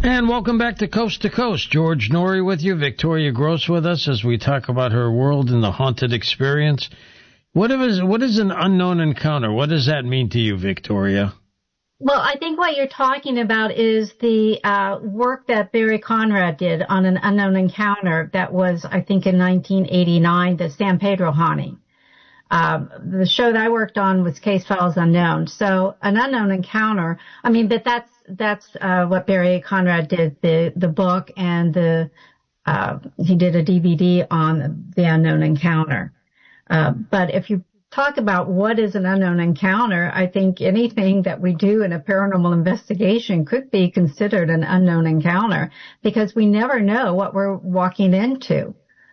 And welcome back to Coast. George Norrie with you, Victoria Gross with us as we talk about her world in the haunted experience. What is an unknown encounter? What does that mean to you, Victoria? Well, I think what you're talking about is the work that Barry Conrad did on an unknown encounter that was, I think, in 1989, the San Pedro haunting. The show that I worked on was Case Files Unknown. So an unknown encounter, I mean, but that's what Barry Conrad did, the book, and he did a DVD on the unknown encounter. But if you talk about what is an unknown encounter, I think anything that we do in a paranormal investigation could be considered an unknown encounter because we never know what we're walking into.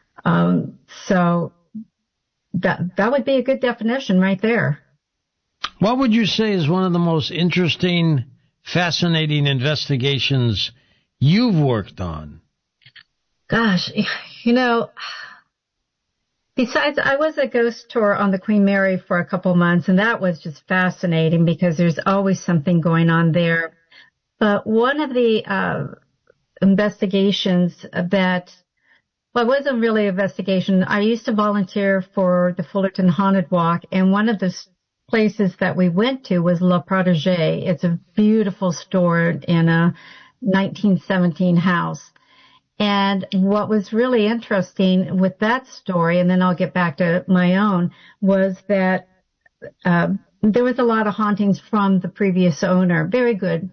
So that would be a good definition right there. What would you say is one of the most interesting, fascinating investigations you've worked on? Gosh, besides, I was a ghost tour on the Queen Mary for a couple months, and that was just fascinating because there's always something going on there. But one of the investigations that, well, it wasn't really an investigation. I used to volunteer for the Fullerton Haunted Walk, and one of the places that we went to was La Protégée. It's a beautiful store in a 1917 house. And what was really interesting with that story, and then I'll get back to my own, was that there was a lot of hauntings from the previous owner. Very good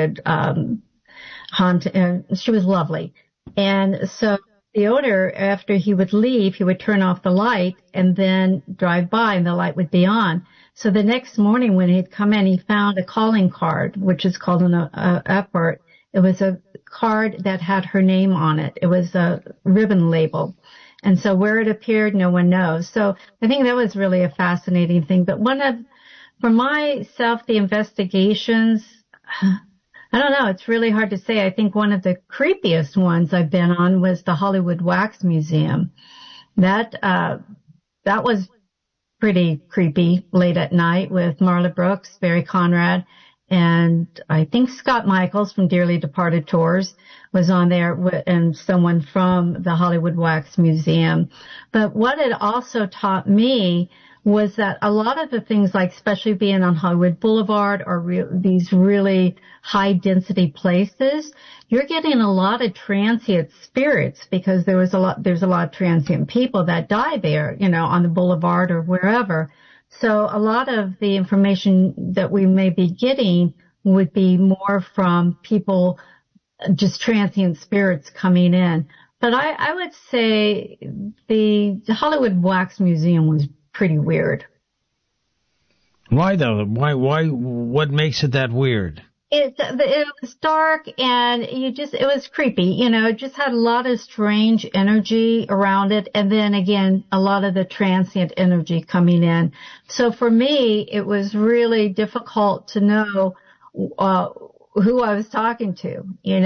haunt. She was lovely. And so the owner, after he would leave, he would turn off the light and then drive by and the light would be on. So the next morning when he'd come in, he found a calling card, which is called an apport. It was a card that had her name on it. It was a ribbon label. And so where it appeared, no one knows. So I think that was really a fascinating thing. But for myself, the investigations, I don't know. It's really hard to say. I think one of the creepiest ones I've been on was the Hollywood Wax Museum. That was pretty creepy late at night with Marla Brooks, Barry Conrad, and I think Scott Michaels from Dearly Departed Tours was on there, and someone from the Hollywood Wax Museum. But what it also taught me was that a lot of the things, like especially being on Hollywood Boulevard or these really high density places, you're getting a lot of transient spirits because there's a lot of transient people that die there, on the boulevard or wherever. So a lot of the information that we may be getting would be more from people, just transient spirits coming in. But I would say the Hollywood Wax Museum was pretty weird. Why though? Why? What makes it that weird? It was dark and it was creepy. It just had a lot of strange energy around it. And then again, a lot of the transient energy coming in. So for me, it was really difficult to know, who I was talking to,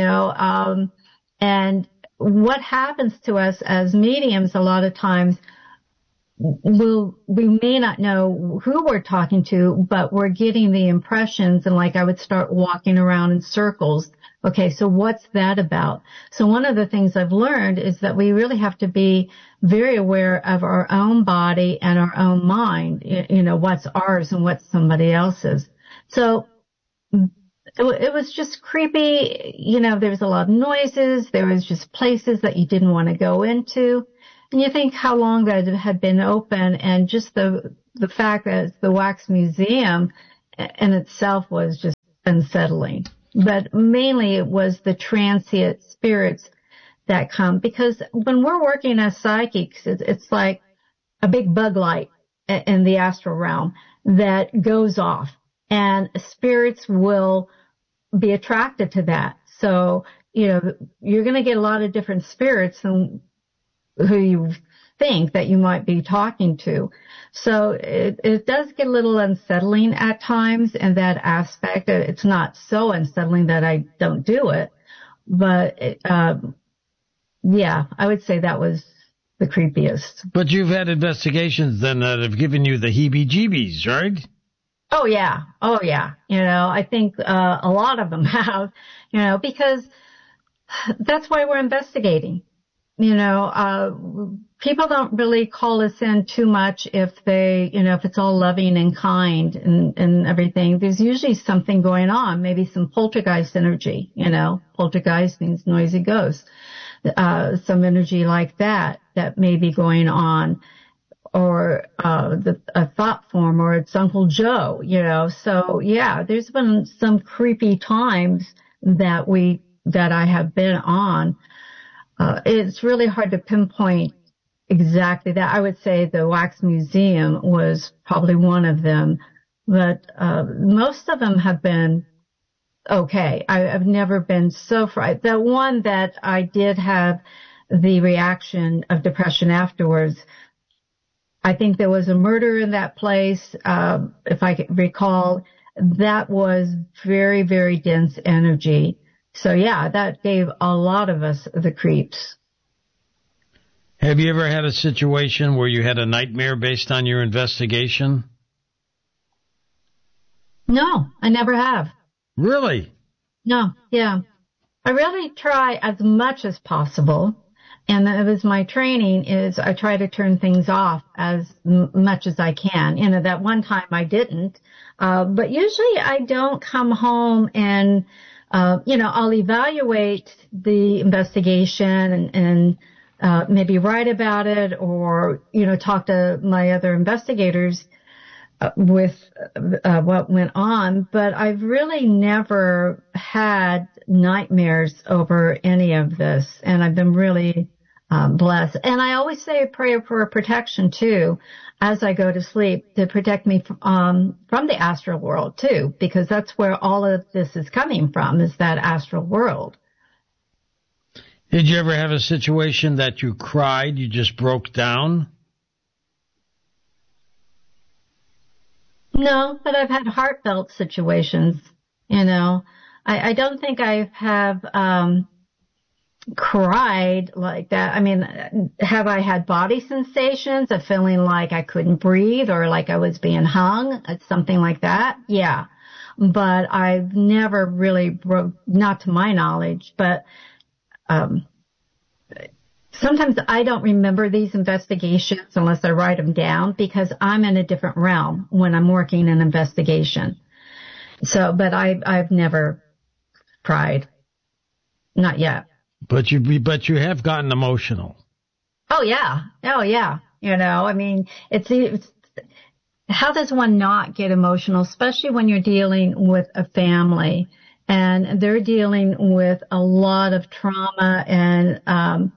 and what happens to us as mediums a lot of times. We may not know who we're talking to, but we're getting the impressions, and like I would start walking around in circles. Okay, so what's that about? So one of the things I've learned is that we really have to be very aware of our own body and our own mind, what's ours and what's somebody else's. So it was just creepy. There was a lot of noises. There was just places that you didn't want to go into. And you think how long that it had been open, and just the fact that it's the Wax Museum in itself was just unsettling. But mainly it was the transient spirits that come, because when we're working as psychics, it's like a big bug light in the astral realm that goes off, and spirits will be attracted to that. So, you're going to get a lot of different spirits and who you think that you might be talking to. So it does get a little unsettling at times in that aspect. It's not so unsettling that I don't do it, but I would say that was the creepiest. But you've had investigations then that have given you the heebie-jeebies, right? Oh yeah. I think a lot of them have, because That's why we're investigating. People don't really call us in too much if if it's all loving and kind and everything. There's usually something going on, maybe some poltergeist energy, poltergeist means noisy ghost. Some energy like that may be going on, or a thought form, or it's Uncle Joe, So yeah, there's been some creepy times that I have been on. It's really hard to pinpoint exactly that. I would say the Wax Museum was probably one of them, but most of them have been okay. I've never been so frightened. The one that I did have the reaction of depression afterwards, I think there was a murder in that place, if I can recall. That was very, very dense energy. So yeah, that gave a lot of us the creeps. Have you ever had a situation where you had a nightmare based on your investigation? No, I never have. Really? No, yeah. I really try as much as possible. And that was my training, is I try to turn things off as much as I can. That one time I didn't. But usually I don't come home and I'll evaluate the investigation and maybe write about it, or, talk to my other investigators with what went on. But I've really never had nightmares over any of this, and I've been really blessed. And I always say a prayer for protection too, as I go to sleep, to protect me from the astral world too, because that's where all of this is coming from, is that astral world. Did you ever have a situation that you cried, you just broke down? No, but I've had heartfelt situations, I don't think I have cried like that. I mean, have I had body sensations of feeling like I couldn't breathe or like I was being hung? Something like that? Yeah. But I've never really broke, not to my knowledge, but sometimes I don't remember these investigations unless I write them down, because I'm in a different realm when I'm working an investigation. So, but I've never cried. Not yet. But you have gotten emotional. Oh yeah. I mean, it's how does one not get emotional, especially when you're dealing with a family and they're dealing with a lot of trauma and,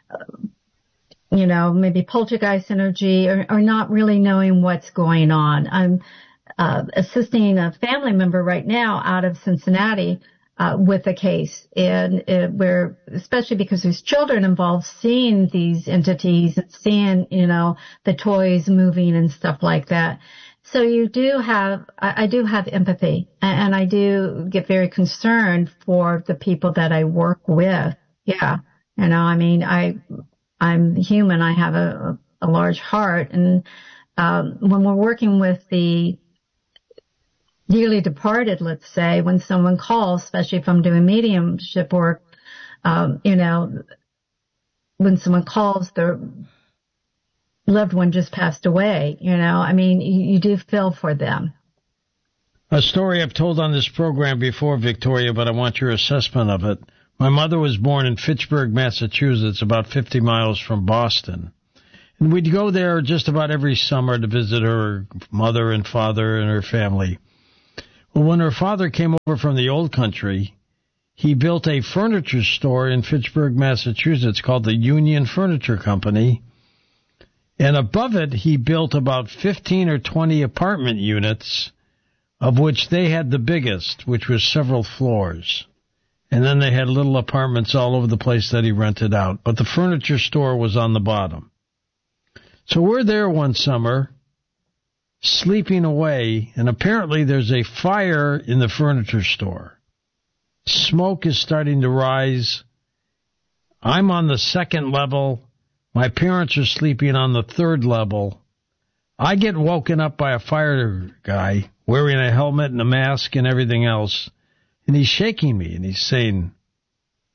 maybe poltergeist energy or not really knowing what's going on. I'm assisting a family member right now out of Cincinnati with a case, and where, especially because there's children involved, seeing these entities and seeing, the toys moving and stuff like that. So I do have empathy, and I do get very concerned for the people that I work with. Yeah. I mean, I'm human. I have a large heart. And, when we're working with the dearly departed, let's say, when someone calls, especially if I'm doing mediumship work, when someone calls, their loved one just passed away, I mean, you do feel for them. A story I've told on this program before, Victoria, but I want your assessment of it. My mother was born in Fitchburg, Massachusetts, about 50 miles from Boston. And we'd go there just about every summer to visit her mother and father and her family. Well, when her father came over from the old country, he built a furniture store in Fitchburg, Massachusetts called the Union Furniture Company. And above it, he built about 15 or 20 apartment units, of which they had the biggest, which was several floors. And then they had little apartments all over the place that he rented out. But the furniture store was on the bottom. So we're there one summer, sleeping away, and apparently there's a fire in the furniture store. Smoke is starting to rise. I'm on the second level. My parents are sleeping on the third level. I get woken up by a fire guy wearing a helmet and a mask and everything else. And he's shaking me and he's saying,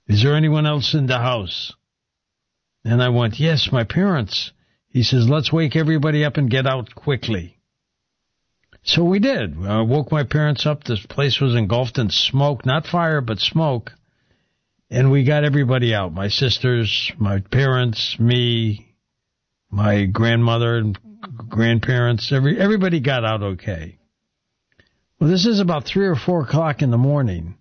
Is there anyone else in the house? And I went, yes, my parents. He says, let's wake everybody up and get out quickly. So we did. I woke my parents up. This place was engulfed in smoke, not fire, but smoke. And we got everybody out. My sisters, my parents, me, my grandmother and grandparents. Everybody got out okay. Well, this is about 3 or 4 o'clock in the morning.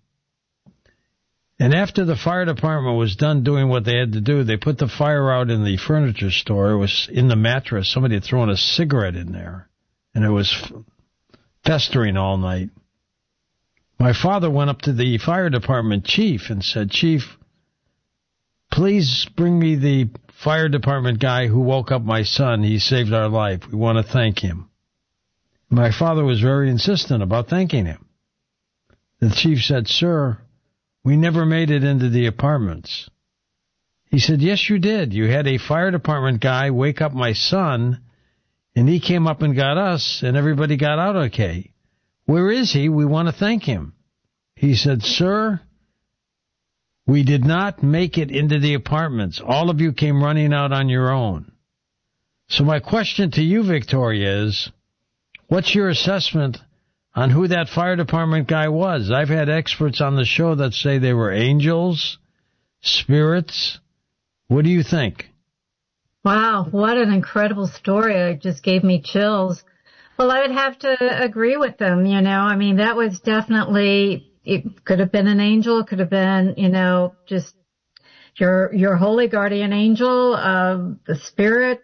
And after the fire department was done doing what they had to do, they put the fire out in the furniture store. It was in the mattress. Somebody had thrown a cigarette in there. And it was festering all night. My father went up to the fire department chief and said, Chief, please bring me the fire department guy who woke up my son. He saved our life. We want to thank him. My father was very insistent about thanking him. The chief said, Sir, we never made it into the apartments. He said, yes, you did. You had a fire department guy wake up my son, and he came up and got us, and everybody got out okay. Where is he? We want to thank him. He said, Sir, we did not make it into the apartments. All of you came running out on your own. So my question to you, Victoria, is, what's your assessment on who that fire department guy was? I've had experts on the show that say they were angels, spirits. What do you think? Wow, what an incredible story. It just gave me chills. Well, I would have to agree with them, I mean, that was definitely, it could have been an angel, it could have been, just your holy guardian angel, the spirit.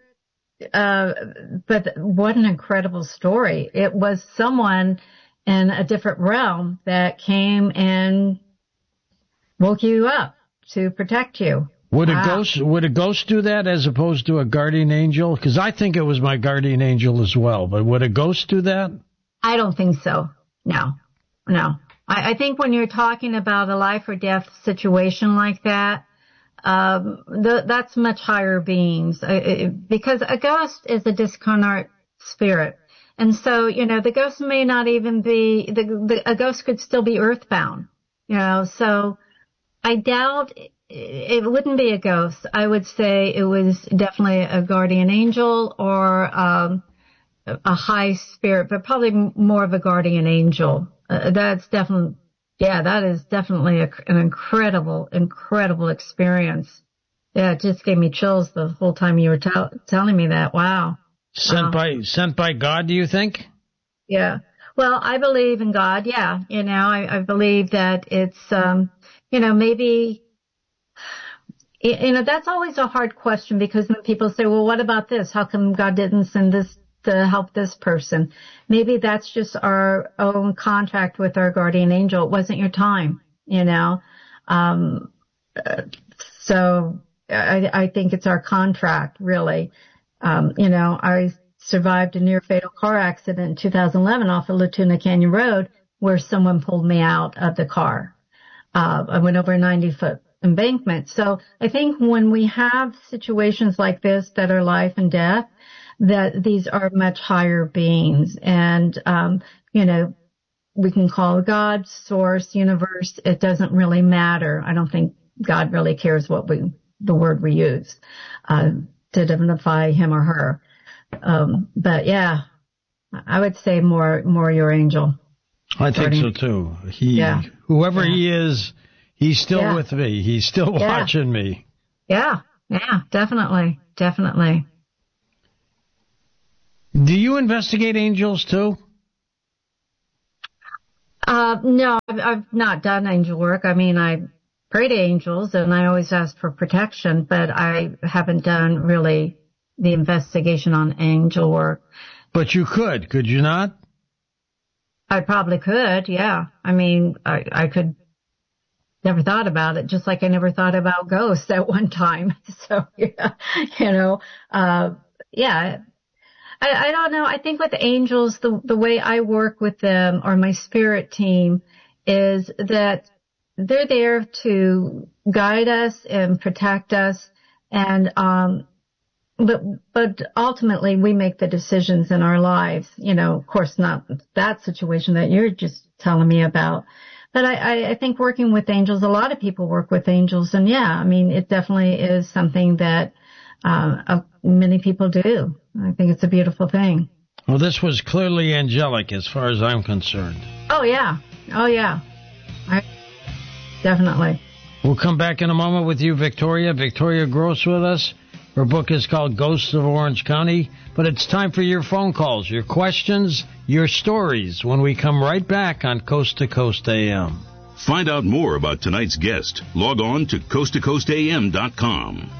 But what an incredible story. It was someone in a different realm that came and woke you up to protect you. Would a ghost do that as opposed to a guardian angel? Because I think it was my guardian angel as well. But would a ghost do that? I don't think so. No. I think when you're talking about a life or death situation like that, that's much higher beings. Because a ghost is a discarnate spirit. And so, the ghost may not even be, a ghost could still be earthbound, so I doubt it wouldn't be a ghost. I would say it was definitely a guardian angel or a high spirit, but probably more of a guardian angel. That is definitely an incredible experience. Yeah, it just gave me chills the whole time you were telling me that. Wow. Sent by God, do you think? Yeah. Well, I believe in God. Yeah. I believe that it's, maybe, that's always a hard question because when people say, well, what about this? How come God didn't send this to help this person? Maybe that's just our own contract with our guardian angel. It wasn't your time, So I think it's our contract, really. I survived a near fatal car accident in 2011 off of Latuna Canyon Road where someone pulled me out of the car. I went over a 90-foot embankment. So I think when we have situations like this that are life and death, that these are much higher beings. And, we can call God, source, universe. It doesn't really matter. I don't think God really cares the word we use, to identify him or her. But yeah, I would say more your angel. I think so too. Whoever he is, he's still with me. He's still watching me. Yeah, definitely. Do you investigate angels too? No, I've not done angel work. I mean, I pray to angels and I always ask for protection, but I haven't done really the investigation on angel work. But you could you not? I probably could, yeah. I mean, I could. Never thought about it, just like I never thought about ghosts at one time. So, yeah, I don't know. I think with angels, the way I work with them or my spirit team is that they're there to guide us and protect us. And, but ultimately we make the decisions in our lives. Of course not that situation that you're just telling me about. But I think working with angels, a lot of people work with angels, and yeah, I mean, it definitely is something that many people do. I think it's a beautiful thing. Well, this was clearly angelic as far as I'm concerned. Oh, yeah. Definitely. We'll come back in a moment with you, Victoria. Victoria Gross with us. Her book is called Ghosts of Orange County. But it's time for your phone calls, your questions, your stories when we come right back on Coast to Coast AM. Find out more about tonight's guest. Log on to coasttocoastam.com.